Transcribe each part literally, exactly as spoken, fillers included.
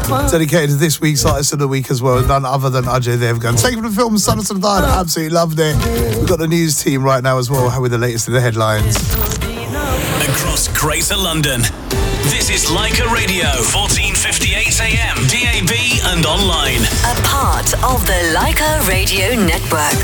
dedicated to this week's Artist of the Week as well, none other than Ajay Devgan. Taken from the film Son of Sardar, absolutely loved it. We've got the news team right now as well, with the latest in the headlines. Across Greater London, this is Leica Radio, fourteen fifty-eight A M, D A B and online. A part of the Leica Radio Network.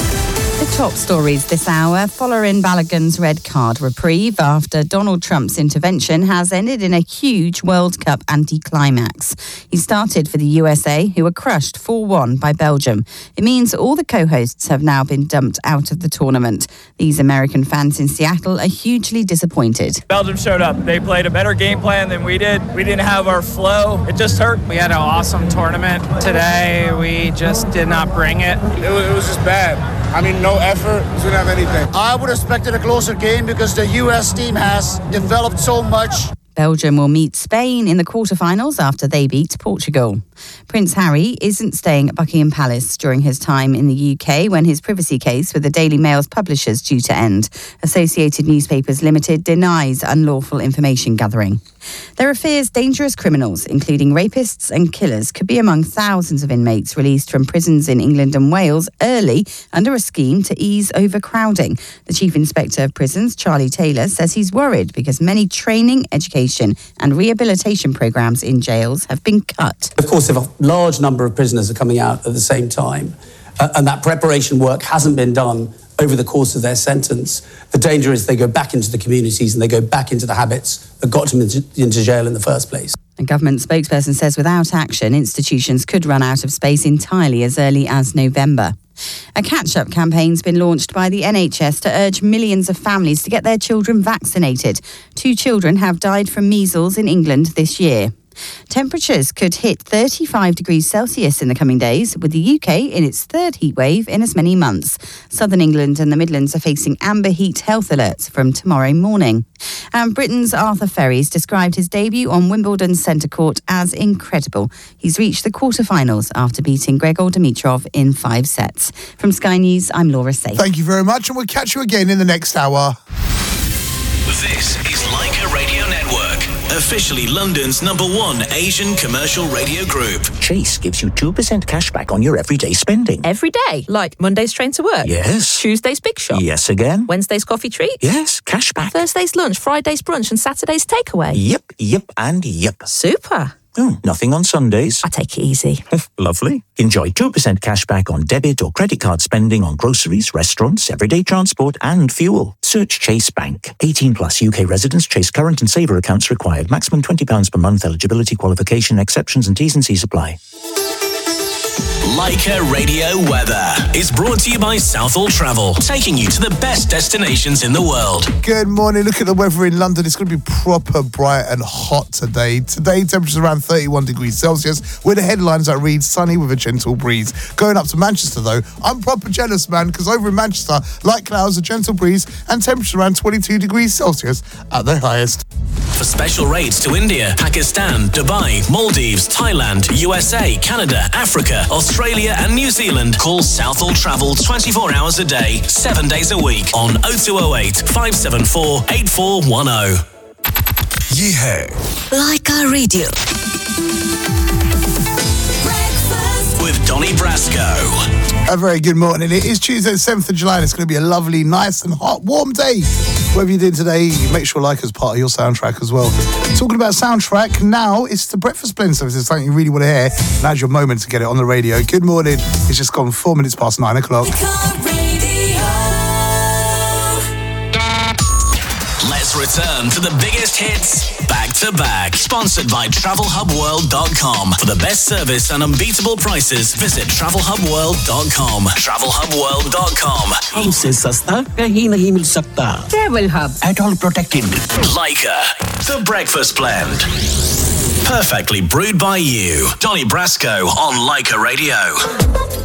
The top stories this hour. Following Balogun's red card reprieve after Donald Trump's intervention has ended in a huge World Cup anticlimax. He started for the U S A, who were crushed four one by Belgium. It means all the co-hosts have now been dumped out of the tournament. These American fans in Seattle are hugely disappointed. Belgium showed up. They played a better game plan than we did. We didn't have our flow. It just hurt. We had an awesome tournament today. We just did not bring it. It was, it was just bad. I mean, no effort. We didn't have anything. I would have expected a closer game because the U S team has developed so much. Belgium will meet Spain in the quarterfinals after they beat Portugal. Prince Harry isn't staying at Buckingham Palace during his time in the U K when his privacy case with the Daily Mail's publishers due to end. Associated Newspapers Limited denies unlawful information gathering. There are fears dangerous criminals, including rapists and killers, could be among thousands of inmates released from prisons in England and Wales early under a scheme to ease overcrowding. The Chief Inspector of Prisons, Charlie Taylor, says he's worried because many training, education and rehabilitation programmes in jails have been cut. Of course, if a large number of prisoners are coming out at the same time, uh, and that preparation work hasn't been done over the course of their sentence, the danger is they go back into the communities and they go back into the habits that got them into, into jail in the first place. A government spokesperson says without action, institutions could run out of space entirely as early as November. A catch-up campaign's been launched by the N H S to urge millions of families to get their children vaccinated. Two children have died from measles in England this year. Temperatures could hit thirty-five degrees Celsius in the coming days, with the U K in its third heat wave in as many months. Southern England and the Midlands are facing amber heat health alerts from tomorrow morning. And Britain's Arthur Ferries described his debut on Wimbledon's centre court as incredible. He's reached the quarter-finals after beating Gregor Dimitrov in five sets. From Sky News, I'm Laura Safe. Thank you very much, and we'll catch you again in the next hour. This is Leica Radio Network, officially London's number one Asian commercial radio group. Chase gives you two percent cash back on your everyday spending. Every day? Like Monday's train to work? Yes. Tuesday's big shop? Yes again. Wednesday's coffee treat? Yes, cash back. Thursday's lunch, Friday's brunch and Saturday's takeaway? Yep, yep and yep. Super. Oh, nothing on Sundays. I take it easy. Lovely. Enjoy two percent cash back on debit or credit card spending on groceries, restaurants, everyday transport and fuel. Search Chase Bank. eighteen plus U K residents. Chase current and saver accounts required. Maximum twenty pounds per month. Eligibility, qualification, exceptions and T's and C's apply. Leica Radio Weather is brought to you by Southall Travel, taking you to the best destinations in the world. Good morning. Look at the weather in London. It's going to be proper bright and hot today. Today, temperatures around thirty-one degrees Celsius, with the headlines that read sunny with a gentle breeze. Going up to Manchester, though, I'm proper jealous, man, because over in Manchester, light clouds, a gentle breeze, and temperatures around twenty-two degrees Celsius at their highest. For special rates to India, Pakistan, Dubai, Maldives, Thailand, U S A, Canada, Africa, Australia and New Zealand, call Southall Travel twenty-four hours a day, seven days a week on oh two oh eight, five seven four, eight four one oh. Yeah. Leica Radio. With Donny Brasco. A very good morning. It is Tuesday, the seventh of July, and it's going to be a lovely, nice and hot, warm day. Whatever you're doing today, make sure Leica's part of your soundtrack as well. Talking about soundtrack, now it's the Breakfast Blend, so if there's something you really want to hear, now's your moment to get it on the radio. Good morning. It's just gone four minutes past nine o'clock. Let's return to the biggest hits back to back. Sponsored by travel hub world dot com. For the best service and unbeatable prices, visit travel hub world dot com. travel hub world dot com. हमसे सस्ता कहीं नहीं मिल सकता. Travel Hub. At all protected. Leica, the breakfast blend. Perfectly brewed by you. Donny Brasco on Leica Radio.